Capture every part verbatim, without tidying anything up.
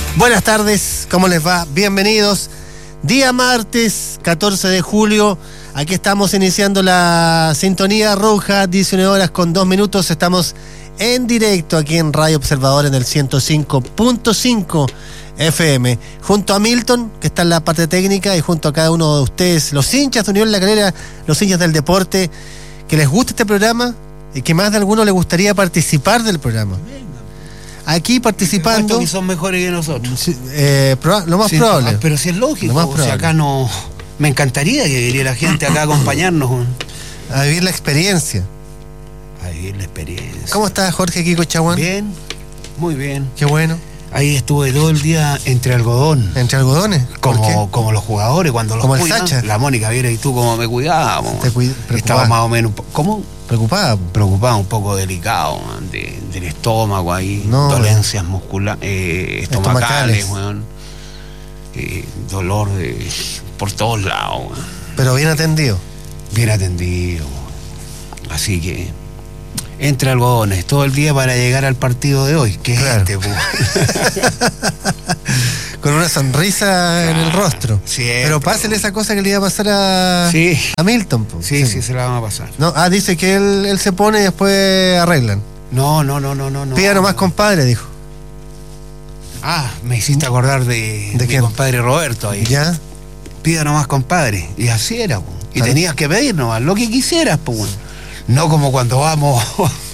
Buenas tardes, ¿cómo les va? Bienvenidos. Día martes, catorce de julio. Aquí estamos iniciando la sintonía roja, diecinueve horas con dos minutos. Estamos en directo aquí en Radio Observador en el ciento cinco punto cinco F M. Junto a Milton, que está en la parte técnica, y junto a cada uno de ustedes, los hinchas de Unión La Calera, los hinchas del deporte, que les guste este programa y que más de alguno les gustaría participar del programa. Aquí participando. Que son mejores que nosotros. Eh, proba- lo más Sí, probable. Pero si es lógico, Lo más o sea, probable. acá no. Me encantaría que viniera gente acá a acompañarnos A vivir la experiencia. a vivir la experiencia. ¿Cómo está Jorge Kiko Chaguán? Bien, muy bien. Qué bueno. Ahí estuve todo el día entre algodón. ¿Entre algodones? ¿Por qué? Como, como los jugadores cuando los Como el cuidan. Sacha. La Mónica, viera y tú cómo me cuidábamos. Te cuid- Estaba preocupaba. más o menos. un po- ¿Cómo? Preocupada. po. Preocupado, un poco delicado, man, de- del estómago ahí, No, dolencias musculares, eh, estomacales, Estomacales. weón. Eh, dolor de, por todos lados, weón. Pero bien atendido. Bien atendido. Así que entre algodones todo el día para llegar al partido de hoy, que Claro. es este, po. Con una sonrisa en el rostro. Siempre. Pero pásele esa cosa que le iba a pasar a, Sí. a Milton. po. Sí, sí, se la van a pasar. No, ah, dice que él, él se pone y después arreglan. No, no, no, no, no. no. Pida nomás, compadre, dijo. Ah, me hiciste acordar de, ¿De mi quién? compadre Roberto ahí. ¿Ya? Pida nomás, compadre. Y así era, po. Y Claro. tenías que pedir nomás lo que quisieras, pues. No como cuando vamos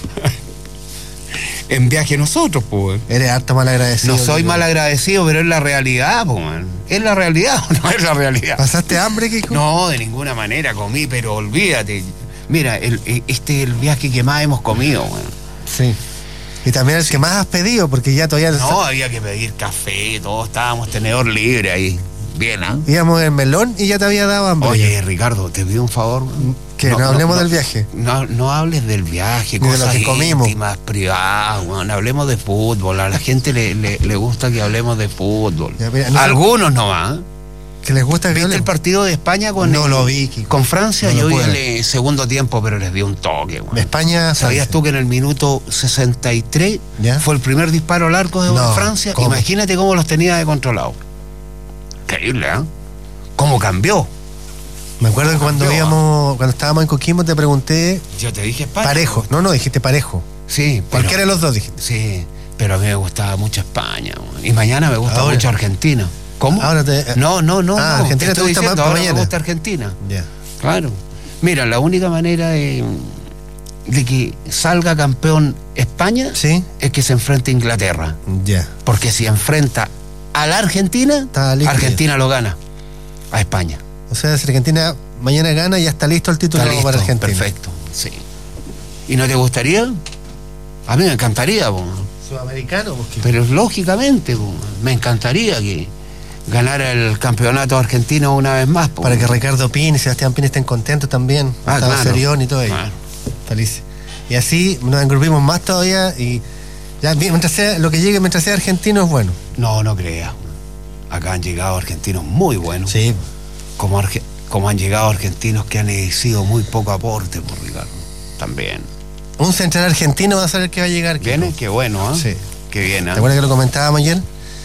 en viaje nosotros, pues. Eres harto mal agradecido. No soy Kiko. mal agradecido, pero es la realidad, pues. Es la realidad o no es la realidad. ¿Pasaste hambre, Kiko? No, de ninguna manera comí, pero olvídate. Mira, el, este es el viaje que más hemos comido, weón. Sí. Y también el que más has pedido, porque ya todavía No, había que pedir café, todos estábamos tenedor libre ahí. Bien, ¿ah? íbamos en melón y ya te había dado hambre. Oye, Ricardo, te pido un favor. weón. Que no, hablemos del viaje. No, no hables del viaje, Ni de lo cosas que comimos. íntimas, privadas, weón. Hablemos de fútbol. A la gente le, le, le gusta que hablemos de fútbol. Ya, mira, no sé- Algunos nomás. ¿eh? Que les gusta que ¿Viste el hablemos. partido de España con No el- lo vi, Kiko. con Francia? No lo Yo vi pude. el segundo tiempo, pero les di un toque, weón. España. ¿Sabías tú que en el minuto sesenta y tres ¿Ya? fue el primer disparo al arco de No, Francia? ¿cómo? Imagínate cómo los tenía de controlado. Increíble, ¿eh? ¿Cómo cambió? Me acuerdo que cuando Campeón. íbamos, cuando estábamos en Coquimbo te pregunté Yo te dije España. parejo. No, no, dijiste parejo. Sí, pero, Cualquiera de los dos dijiste. sí, pero a mí me gustaba mucho España, weón. Y mañana me gusta Ahora. mucho Argentina. ¿Cómo? Ahora te- No, no, no. Ah, no, Argentina te estoy gusta más diciendo, para ahora mañana. me gusta Argentina. Ya. Claro. Mira, la única manera de, de que salga campeón España ¿Sí? es que se enfrente a Inglaterra. Ya. Porque si enfrenta a la Argentina, Está listo Argentina lo gana a España. O sea, si Argentina mañana gana, ya está listo el título Está listo, para Argentina. perfecto, sí. ¿Y no te gustaría? A mí me encantaría, po. Sudamericano, porque Pero lógicamente, po, me encantaría que ganara el campeonato argentino una vez más, po. para que Ricardo Pini y Sebastián Pini estén contentos también. Ah, Estaba claro. Serión y todo ello. Claro. Felices. Y así nos engrupimos más todavía y ya mientras sea lo que llegue, mientras sea argentino es bueno. No, no creas. Acá han llegado argentinos muy buenos. Sí. Como, arge- como han llegado argentinos que han sido muy poco aporte, por Ricardo. También. Un central argentino va a ser el que va a llegar. Kiko. ¿Viene? Qué bueno, ¿eh? Sí. Qué bien, ¿eh? ¿Te acuerdas que lo comentábamos ayer?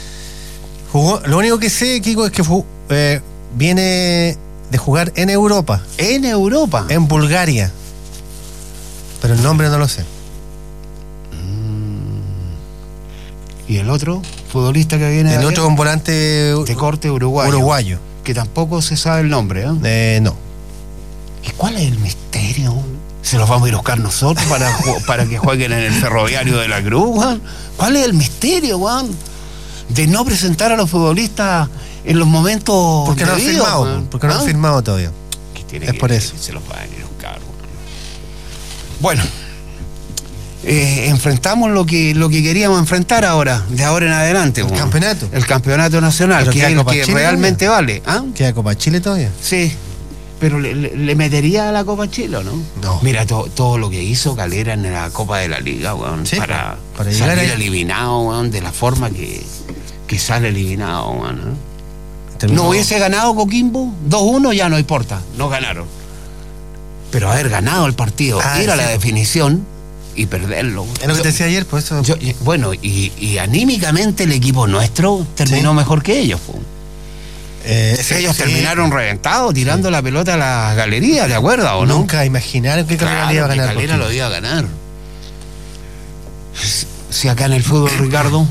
Jugó, lo único que sé, Kiko, es que fu- eh, viene de jugar en Europa, En Europa. en Bulgaria. Pero el nombre no lo sé. ¿Y el otro futbolista que viene de El allá? otro es un volante de corte uruguayo. uruguayo. Que tampoco se sabe el nombre, ¿eh? Eh, no. ¿Y cuál es el misterio? ¿Se los vamos a ir a buscar nosotros para, ju- para que jueguen en el ferroviario de la Cruz, weón? ¿Cuál es el misterio, weón? De no presentar a los futbolistas en los momentos Porque no han debidos, firmado. weón. Porque no han ¿Ah? firmado todavía. Que tiene Es que- por eso. Se los van a ir a buscar, weón. Bueno. Eh, enfrentamos lo que lo que queríamos enfrentar ahora, de ahora en adelante. El weón. campeonato. El campeonato nacional, Pero que queda es el Copa que Chile realmente vale. ¿Ah? ¿Queda Copa Chile todavía? Sí, pero le, le- le metería a la Copa Chile, ¿o ¿no? No. Mira to- todo lo que hizo Calera en la Copa de la Liga, weón, Sí, para, para llegar salir ahí. eliminado, weón, de la forma que, que sale eliminado, weón. ¿eh? Terminó- No hubiese ganado Coquimbo, dos uno ya no importa, no ganaron. Pero haber ganado el partido, Ah, ir a sí. la definición, y perderlo. Es lo que te decía ayer, pues eso. Yo, bueno, y, y anímicamente el equipo nuestro terminó ¿sí? mejor que ellos. Pues. Eh, sí, ellos sí. terminaron reventados, tirando sí. la pelota a la galería, ¿de acuerdo o no? Nunca imaginaron que Calera claro, iba a ganar. Que Calera lo iba a ganar. Si acá en el fútbol, Ricardo,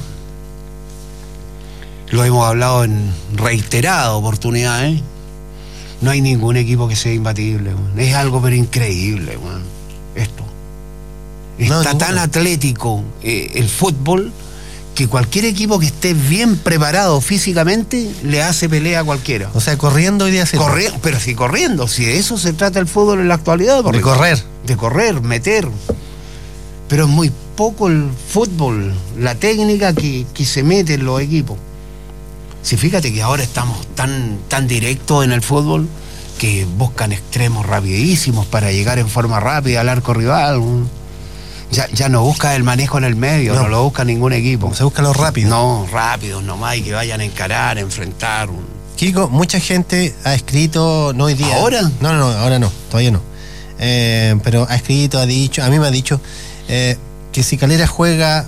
lo hemos hablado en reiteradas oportunidades, no hay ningún equipo que sea imbatible, man. Es algo pero increíble, man. Esto. Está no, tan atlético eh, el fútbol que cualquier equipo que esté bien preparado físicamente le hace pelea a cualquiera. O sea, corriendo hoy día se Corri- Pero si corriendo, si de eso se trata el fútbol en la actualidad. De correr. De correr, meter. Pero es muy poco el fútbol, la técnica que, que se mete en los equipos. Si fíjate que ahora estamos tan, tan directos en el fútbol que buscan extremos rapidísimos para llegar en forma rápida al arco rival. Ya, ya no busca el manejo en el medio, no, no lo busca ningún equipo. Se busca los rápidos. No, rápidos nomás, y que vayan a encarar, a enfrentar. Kiko, mucha gente ha escrito, no hoy día. ¿Ahora? No, no, no, ahora no, todavía no. Eh, pero ha escrito, ha dicho, a mí me ha dicho eh, que si Calera juega...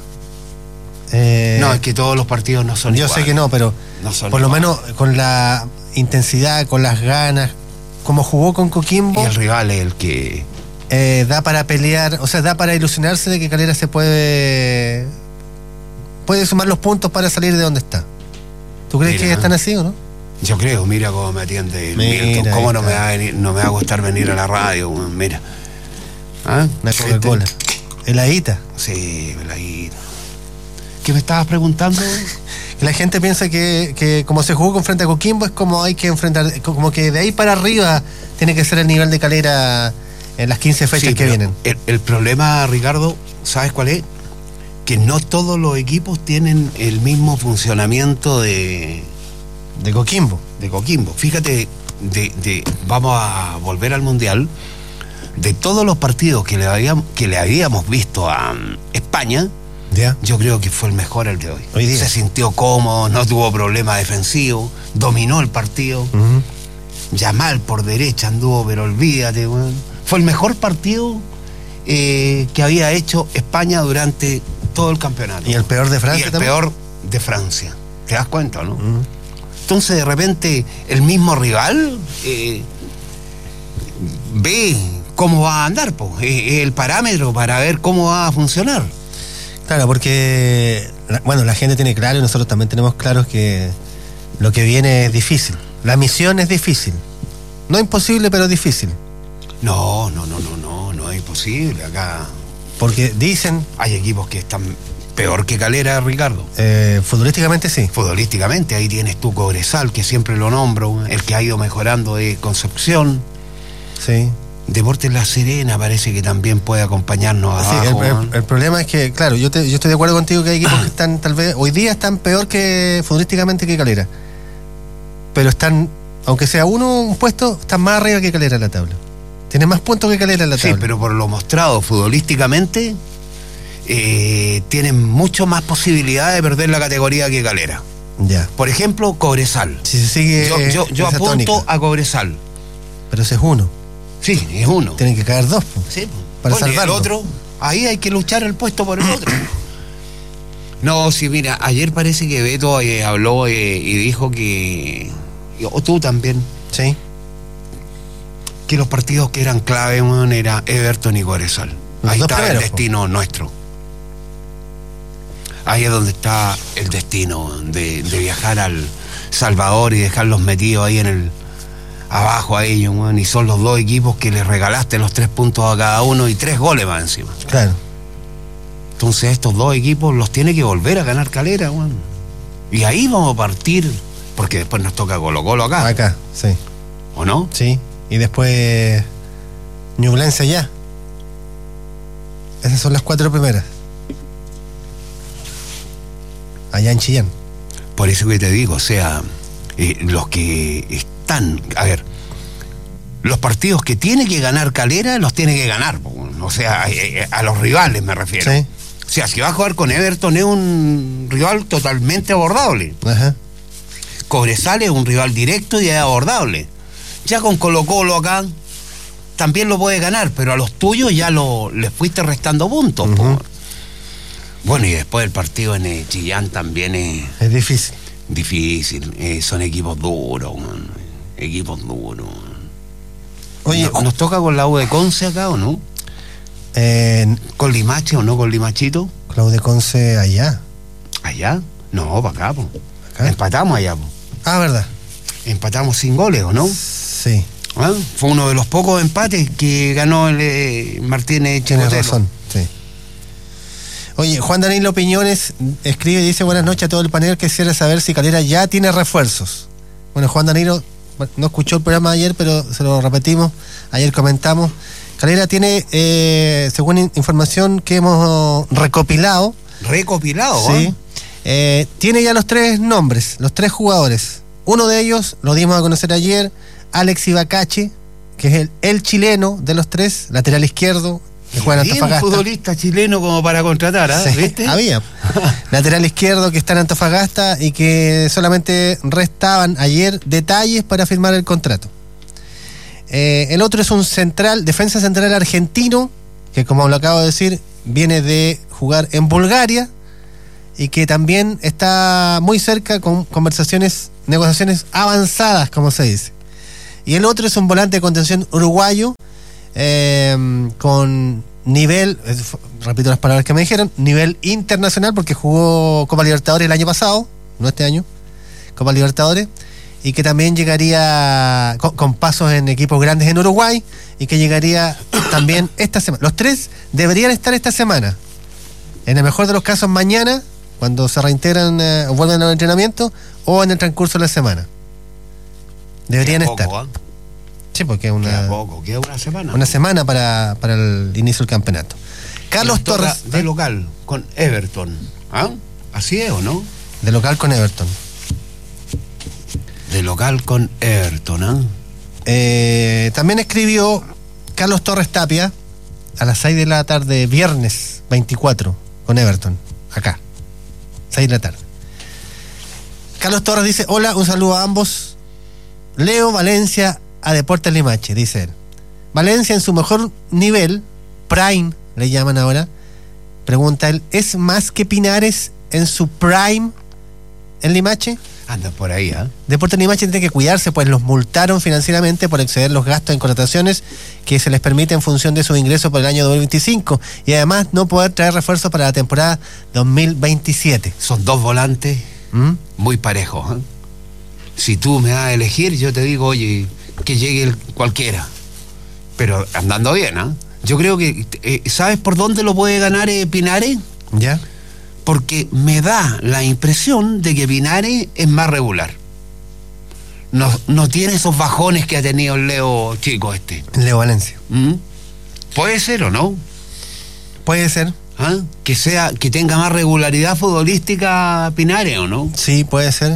Eh, no, es que todos los partidos no son yo iguales. Sé que no, pero no son por iguales. Lo menos con la intensidad, con las ganas, como jugó con Coquimbo... Y el rival es el que... Eh, da para pelear, o sea, da para ilusionarse de que Calera se puede puede sumar los puntos para salir de donde está. ¿Tú crees mira, que están así o no? Yo creo, mira cómo me atiende el mira, Milton, cómo no me, va a venir, no me va a gustar venir a la radio, mira. ¿Ah? Una Coca-Cola. ¿Heladita? Sí, heladita. ¿Qué me estabas preguntando? Que la gente piensa que, que como se jugó con frente a Coquimbo es como hay que enfrentar, como que de ahí para arriba tiene que ser el nivel de Calera en las quince fechas sí, que vienen. El, el problema, Ricardo, ¿sabes cuál es? Que no todos los equipos tienen el mismo funcionamiento de... De Coquimbo. De Coquimbo. Fíjate, de, de, vamos a volver al Mundial. De todos los partidos que le habíamos, que le habíamos visto a um, España, ¿ya? Yo creo que fue el mejor el de hoy. Hoy día. Se sintió cómodo, no tuvo problema defensivo, dominó el partido. Uh-huh. Yamal por derecha anduvo, pero olvídate, weón. Fue el mejor partido eh, que había hecho España durante todo el campeonato. ¿Y el peor de Francia? Y el también? peor de Francia. ¿Te das cuenta, no? Uh-huh. Entonces, de repente, el mismo rival eh, ve cómo va a andar, pues. Es el parámetro para ver cómo va a funcionar. Claro, porque, bueno, la gente tiene claro y nosotros también tenemos claro que lo que viene es difícil. La misión es difícil. No imposible, pero difícil. No, no, no, no, no, no es imposible acá. Porque dicen... Hay equipos que están peor que Calera, Ricardo. Eh, futbolísticamente sí. Futbolísticamente, ahí tienes tú Cobresal, que siempre lo nombro, el que ha ido mejorando de Concepción. Sí. Deportes La Serena parece que también puede acompañarnos sí, abajo. El, el, el problema es que, claro, yo, te, yo estoy de acuerdo contigo que hay equipos que están, tal vez, hoy día están peor que futbolísticamente que Calera. Pero están, aunque sea uno un puesto, están más arriba que Calera en la tabla. Tiene más puntos que Calera en la tabla. Sí, pero por lo mostrado futbolísticamente, eh, tienen mucho más posibilidad de perder la categoría que Calera. Ya. Por ejemplo, Cobresal. Si se sigue yo yo, yo apunto tónica. A Cobresal. Pero ese es uno. Sí, es uno. Tienen que caer dos. Pues, sí, para bueno, salvarlo. El otro, ahí hay que luchar el puesto por el otro. No, sí, mira, ayer parece que Beto eh, habló eh, y dijo que... O tú también. Sí. Que los partidos que eran clave, man, era Everton y Cobresal. Ahí está primeros, el destino po. Nuestro. Ahí es donde está el destino de, de viajar al Salvador y dejarlos metidos ahí en el... abajo a ellos, man, y son los dos equipos que les regalaste los tres puntos a cada uno y tres goles más encima. Claro. Entonces estos dos equipos los tiene que volver a ganar Calera, man. Y ahí vamos a partir, porque después nos toca Colo Colo acá. Acá, sí. ¿O no? Sí, y después Ñublense allá. Esas son las cuatro primeras. Allá en Chillán. Por eso que te digo, o sea, eh, los que están, a ver, los partidos que tiene que ganar Calera los tiene que ganar, o sea, a, a los rivales me refiero. Sí. O sea, si va a jugar con Everton es un rival totalmente abordable. Ajá. Cobresal es un rival directo y es abordable. Ya con Colo Colo acá, también lo puedes ganar, pero a los tuyos ya lo, les fuiste restando puntos. Uh-huh. Po. Bueno, y después el partido en eh, Chillán también es... Es difícil. Difícil, eh, son equipos duros, man. Equipos duros. Oye, ¿Nos, ¿nos toca con la U de Conce acá o no? Eh, ¿Con Limache o no con Limachito? Claudio Conce allá. ¿Allá? No, para acá, po. ¿Acá? Empatamos allá, po. Ah, verdad. Empatamos sin goles, ¿o no? Sí. ¿Ah? Fue uno de los pocos empates que ganó el eh, Martínez Tienes Chicotelo. razón, sí. Oye, Juan Danilo Piñones escribe y dice: buenas noches a todo el panel, que quisiera saber si Calera ya tiene refuerzos. Bueno, Juan Danilo no escuchó el programa de ayer, pero se lo repetimos. Ayer comentamos. Calera tiene, eh, según información que hemos recopilado. Recopilado, Sí. ¿eh? Eh, tiene ya los tres nombres, los tres jugadores. Uno de ellos lo dimos a conocer ayer, Alex Ibacache, que es el, el chileno de los tres, lateral izquierdo, que juega en Bien, Antofagasta. futbolista chileno como para contratar, ¿ah? Sí, ¿Viste? había. Lateral izquierdo que está en Antofagasta y que solamente restaban ayer detalles para firmar el contrato. Eh, el otro es un central, defensa central argentino, que como lo acabo de decir, viene de jugar en Bulgaria y que también está muy cerca con conversaciones, negociaciones avanzadas, como se dice. Y el otro es un volante de contención uruguayo, eh, con nivel, eh, repito las palabras que me dijeron, nivel internacional, porque jugó Copa Libertadores el año pasado, no este año, Copa Libertadores, y que también llegaría con, con pasos en equipos grandes en Uruguay, y que llegaría también esta semana. Los tres deberían estar esta semana. En el mejor de los casos mañana, cuando se reintegran eh, o vuelven al entrenamiento, o en el transcurso de la semana. Deberían Queda estar. poco, ¿eh? Sí, porque es una, Queda poco, queda una semana. una semana para, para el inicio del campeonato. Carlos Nos toca Torres, de local con Everton. ¿Ah? ¿Así es o no? de local con Everton. De local con Everton, ¿ah? Eh, también escribió Carlos Torres Tapia a las seis de la tarde, viernes veinticuatro, con Everton, acá, seis de la tarde. Carlos Torres dice: hola, un saludo a ambos. Leo Valencia a Deportes Limache, dice él. Valencia en su mejor nivel, prime, le llaman ahora, pregunta él, ¿es más que Pinares en su prime en Limache? Anda por ahí, ¿ah? ¿eh? Deportes Limache tiene que cuidarse, pues los multaron financieramente por exceder los gastos en contrataciones que se les permite en función de sus ingresos por el año dos mil veinticinco y además no poder traer refuerzos para la temporada dos mil veintisiete. Son dos volantes ¿Mm? muy parejos, ¿eh? Si tú me das a elegir, yo te digo, oye, que llegue el cualquiera, pero andando bien, ¿ah? ¿eh? Yo creo que, eh, ¿sabes por dónde lo puede ganar eh, Pinares? ¿Ya? Porque me da la impresión de que Pinares es más regular. No, no tiene esos bajones que ha tenido el Leo chico este. Leo Valencia. ¿Mm? ¿Puede ser o no? Puede ser. ¿Ah? Que sea, que tenga más regularidad futbolística Pinares o no. Sí, puede ser.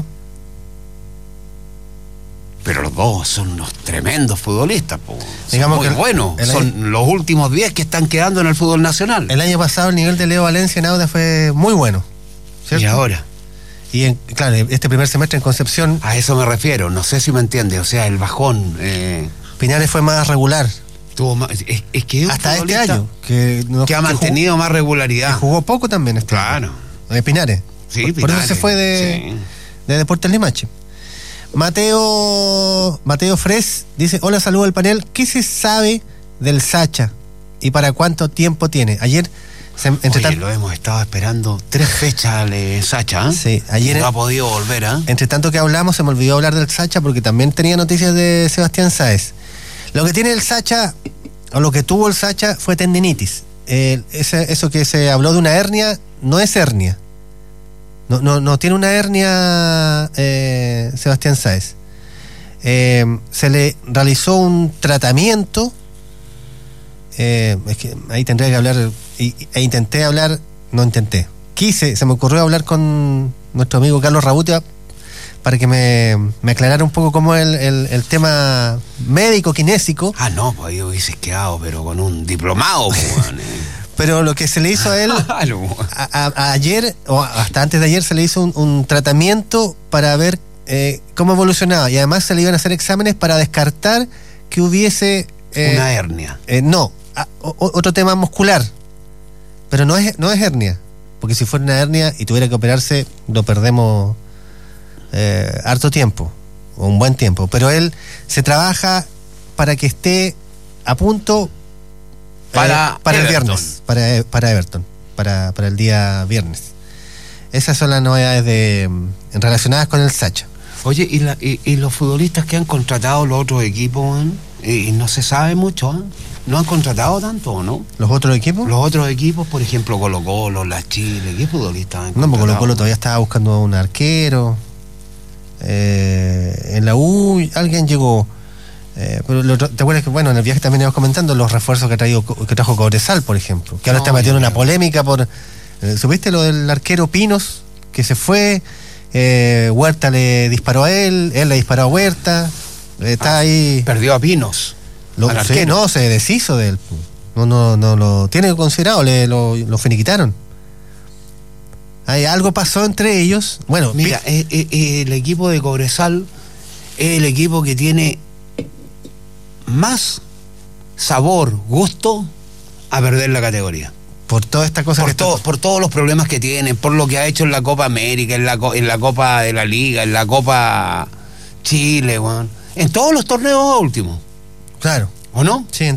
Pero los dos son unos tremendos futbolistas, po. Son Digamos muy que el- buenos. el- Son los últimos diez que están quedando en el fútbol nacional. El año pasado el nivel de Leo Valencia en Auda fue muy bueno, ¿cierto? Y ahora, Y en, claro, este primer semestre en Concepción, a eso me refiero. No sé si me entiende. O sea, el bajón eh, Pinares fue más regular. tuvo más. Es, es que es un Hasta este futbolista año. Que, no- que ha que jugó- mantenido más que regularidad. jugó poco también este Claro. año. Eh, Pinares. Sí, por, por eso Pinares, se fue de, sí. de Deportes Limache. Mateo Mateo Fres dice: hola, saludo al panel. ¿Qué se sabe del Sacha y para cuánto tiempo tiene? Ayer, se, entre Oye, tanto, lo hemos estado esperando tres fechas, le, Sacha. ¿eh? Sí, ayer- no ha podido volver, ¿ah? ¿eh? entre tanto que hablamos, se me olvidó hablar del Sacha porque también tenía noticias de Sebastián Sáez. Lo que tiene el Sacha, o lo que tuvo el Sacha, fue tendinitis. Eh, ese, eso que se habló de una hernia, no es hernia. No, no, no tiene una hernia eh, Sebastián Sáez. Eh, se le realizó un tratamiento. Eh, es que ahí tendría que hablar. Y, e intenté hablar, no intenté. Quise, se me ocurrió hablar con nuestro amigo Carlos Rabutia para que me, me aclarara un poco cómo es el, el, el tema médico, kinésico. Ah, no, pues ahí hubieses quedado, pero con un diplomado, pues, weón, eh. Pero lo que se le hizo a él. Claro. A, a- a ayer, o hasta antes de ayer, se le hizo un, un tratamiento para ver eh, cómo evolucionaba. Y además se le iban a hacer exámenes para descartar que hubiese Eh, Una hernia. eh, no, ah, o- otro tema muscular. Pero no es, no es hernia. Porque si fuera una hernia y tuviera que operarse, lo perdemos eh, harto tiempo. O un buen tiempo. Pero él se trabaja para que esté a punto Para eh, para el Everton. viernes. Para, para Everton. Para, para el día viernes. Esas son las novedades de, mm, relacionadas con el Sacha. Oye, ¿y, la, y, y los futbolistas que han contratado los otros equipos, weón? Y, y no se sabe mucho, ¿eh? ¿No han contratado tanto o no? ¿Los otros equipos? Los otros equipos, por ejemplo, Colo Colo, la Chile, ¿qué futbolistas han No, porque contratado? Colo Colo todavía estaba buscando un arquero. Eh, en la U alguien llegó. Eh, pero lo, ¿te acuerdas que, bueno, en el viaje también íbamos comentando los refuerzos que ha traído, que trajo Cobresal, por ejemplo? Que ahora No, está metido en una ya. polémica por. Eh, ¿Supiste lo del arquero Pinos? Que se fue. Eh, Huerta le disparó a él, él le disparó a Huerta. Eh, está Ah, ahí. Perdió a Pinos. Lo, al sí, arquero. no, se deshizo de él. No, no, no lo tiene considerado, le, lo, lo finiquitaron. Hay, algo pasó entre ellos. Bueno, Mira, eh, eh, eh, el equipo de Cobresal es el equipo que tiene más sabor, gusto a perder la categoría. por toda esta cosa Por, que está- todo, por todos los problemas que tienen, por lo que ha hecho en la Copa América, en la, co- en la Copa de la Liga, en la Copa Chile, weón. En todos los torneos últimos, Claro, ¿o no? sí,